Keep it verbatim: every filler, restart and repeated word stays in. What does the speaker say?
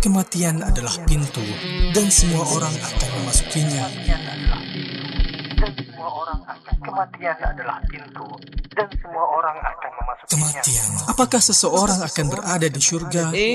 Kematian adalah pintu, dan semua orang akan memasukinya. Kematian adalah pintu, dan semua orang akan memasukinya. Kematian. Apakah seseorang akan berada di surga